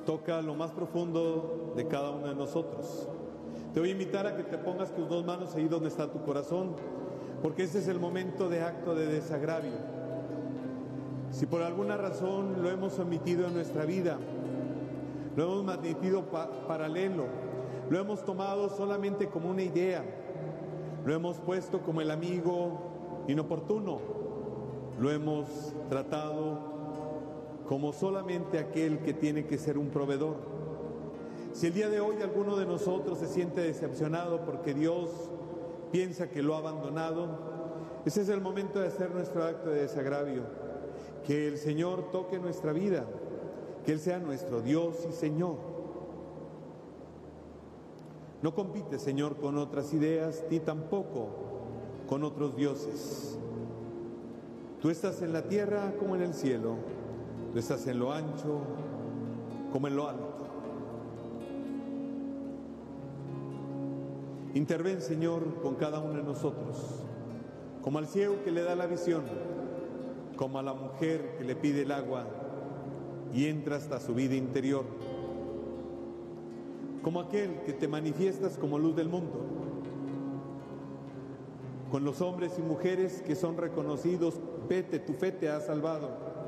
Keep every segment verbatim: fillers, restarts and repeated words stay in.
toca lo más profundo de cada uno de nosotros. Te voy a invitar a que te pongas tus dos manos ahí donde está tu corazón, porque ese es el momento de acto de desagravio. Si por alguna razón lo hemos omitido en nuestra vida, lo hemos mantenido pa- paralelo, lo hemos tomado solamente como una idea, lo hemos puesto como el amigo inoportuno, lo hemos tratado como solamente aquel que tiene que ser un proveedor. Si el día de hoy alguno de nosotros se siente decepcionado porque Dios piensa que lo ha abandonado, ese es el momento de hacer nuestro acto de desagravio. Que el Señor toque nuestra vida, que Él sea nuestro Dios y Señor. No compite, Señor, con otras ideas, ni tampoco con otros dioses. Tú estás en la tierra como en el cielo, tú estás en lo ancho como en lo alto. Interven, Señor, con cada uno de nosotros, como al ciego que le da la visión, como a la mujer que le pide el agua y entra hasta su vida interior, como aquel que te manifiestas como luz del mundo, con los hombres y mujeres que son reconocidos, vete, tu fe te ha salvado,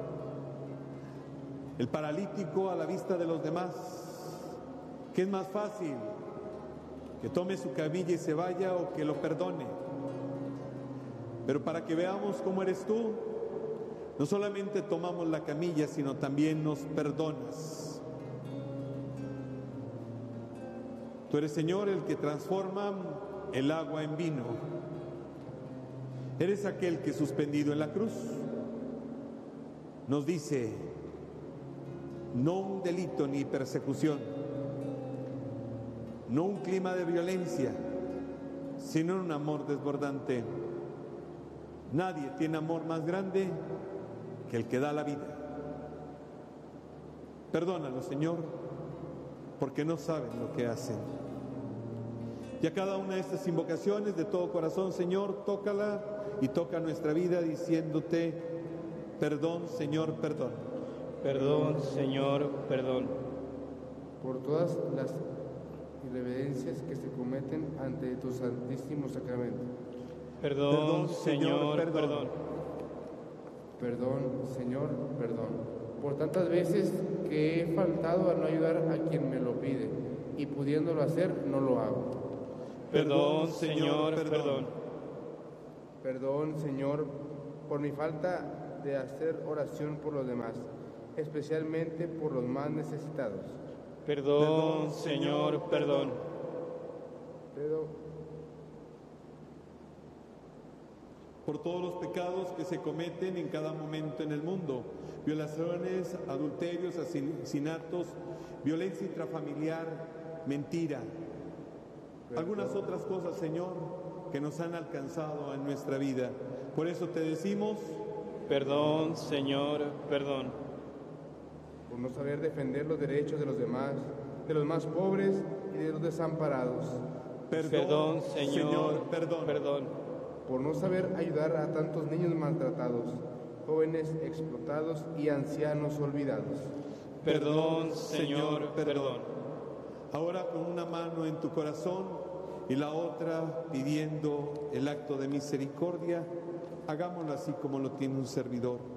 el paralítico a la vista de los demás, que es más fácil que tome su camilla y se vaya o que lo perdone, pero para que veamos cómo eres tú, no solamente tomamos la camilla, sino también nos perdonas. Tú eres, Señor, el que transforma el agua en vino. Eres aquel que, suspendido en la cruz, nos dice, no un delito ni persecución, no un clima de violencia, sino un amor desbordante. Nadie tiene amor más grande que el que da la vida. Perdónalo, Señor, porque no saben lo que hacen. Y a cada una de estas invocaciones de todo corazón, Señor, tócala y toca nuestra vida diciéndote, perdón, Señor, perdón. Perdón, Señor, perdón. Por todas las irreverencias que se cometen ante tu santísimo sacramento. Perdón, Perdón, Señor, Señor, perdón. perdón. Perdón, Señor, perdón. Por tantas veces que he faltado a no ayudar a quien me lo pide, y pudiéndolo hacer, no lo hago. Perdón, Señor, perdón. Perdón, Señor, por mi falta de hacer oración por los demás, especialmente por los más necesitados. Perdón, Señor, perdón. Perdón. Por todos los pecados que se cometen en cada momento en el mundo, violaciones, adulterios, asesinatos, violencia intrafamiliar, mentira, algunas otras cosas, Señor, que nos han alcanzado en nuestra vida. Por eso te decimos, Perdón, Señor, perdón. Por no saber defender los derechos de los demás, de los más pobres y de los desamparados. perdón, Perdón, Señor, Señor, perdón. perdón. Por no saber ayudar a tantos niños maltratados, jóvenes explotados y ancianos olvidados. Perdón, Señor, perdón. Ahora con una mano en tu corazón y la otra pidiendo el acto de misericordia, hagámoslo así como lo tiene un servidor.